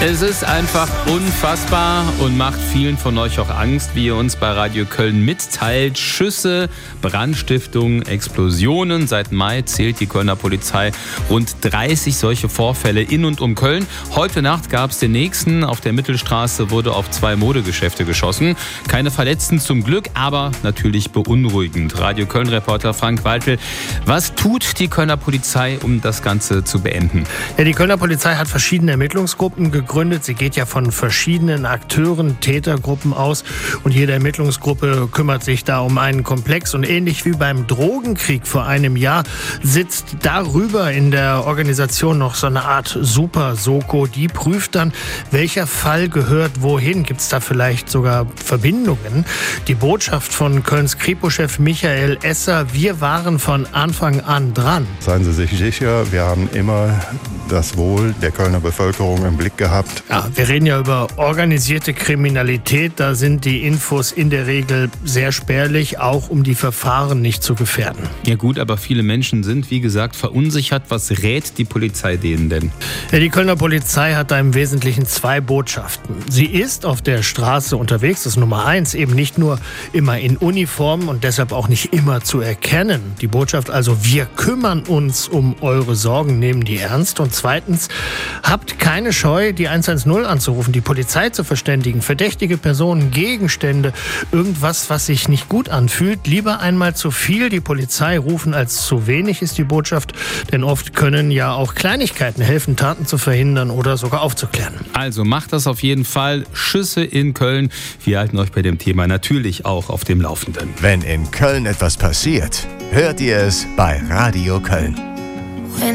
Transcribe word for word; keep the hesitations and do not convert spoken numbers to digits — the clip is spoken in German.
Es ist einfach unfassbar und macht vielen von euch auch Angst, wie ihr uns bei Radio Köln mitteilt. Schüsse, Brandstiftungen, Explosionen. Seit Mai zählt die Kölner Polizei rund dreißig solche Vorfälle in und um Köln. Heute Nacht gab es den nächsten. Auf der Mittelstraße wurde auf zwei Modegeschäfte geschossen. Keine Verletzten zum Glück, aber natürlich beunruhigend. Radio Köln-Reporter Frank Waltel, was tut die Kölner Polizei, um das Ganze zu beenden? Ja, die Kölner Polizei hat verschiedene Ermittlungsgruppen gegründet. Sie geht ja von verschiedenen Akteuren, Tätergruppen aus und jede Ermittlungsgruppe kümmert sich da um einen Komplex. Und ähnlich wie beim Drogenkrieg vor einem Jahr sitzt darüber in der Organisation noch so eine Art Super-Soko. Die prüft dann, welcher Fall gehört wohin. Gibt es da vielleicht sogar Verbindungen? Die Botschaft von Kölns Kripo-Chef Michael Esser: Wir waren von Anfang an dran. Seien Sie sich sicher, wir haben immer das Wohl der Kölner Bevölkerung im Blick gehabt. Ja, wir reden ja über organisierte Kriminalität. Da sind die Infos in der Regel sehr spärlich, auch um die Verfahren nicht zu gefährden. Ja gut, aber viele Menschen sind, wie gesagt, verunsichert. Was rät die Polizei denen denn? Ja, die Kölner Polizei hat da im Wesentlichen zwei Botschaften. Sie ist auf der Straße unterwegs, das ist Nummer eins, eben nicht nur immer in Uniform und deshalb auch nicht immer zu erkennen. Die Botschaft also: Wir kümmern uns um eure Sorgen, nehmen die ernst. Und zweitens, habt keine Scheu, die eins eins null anzurufen, die Polizei zu verständigen, verdächtige Personen, Gegenstände, irgendwas, was sich nicht gut anfühlt. Lieber einmal zu viel die Polizei rufen als zu wenig, ist die Botschaft, denn oft können ja auch Kleinigkeiten helfen, Taten zu verhindern oder sogar aufzuklären. Also macht das auf jeden Fall. Schüsse in Köln. Wir halten euch bei dem Thema natürlich auch auf dem Laufenden. Wenn in Köln etwas passiert, hört ihr es bei Radio Köln.